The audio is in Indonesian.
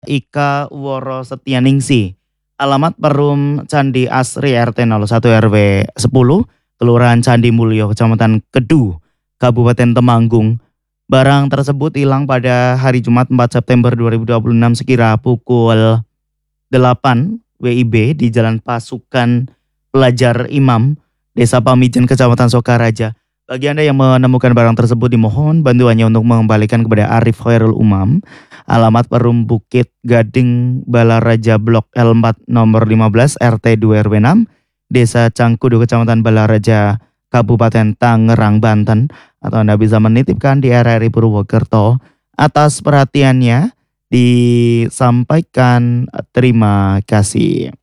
Ika Woro Setianingsih. Alamat Perum Candi Asri RT 01 RW 10, Kelurahan Candi Mulyo, Kecamatan Kedu, Kabupaten Temanggung. Barang tersebut hilang pada hari Jumat 4 September 2026 sekira pukul 8 WIB di Jalan Pasukan Pelajar Imam, Desa Pamijen, Kecamatan Sokaraja. Bagi Anda yang menemukan barang tersebut dimohon bantuannya untuk mengembalikan kepada Arif Khairul Umam. Alamat Perum Bukit Gading Balaraja Blok L4 nomor 15 RT 2 RW 6, Desa Cangkudu, Kecamatan Balaraja, Kabupaten Tangerang, Banten. Atau Anda bisa menitipkan di RRI Purwokerto. Atas perhatiannya disampaikan terima kasih.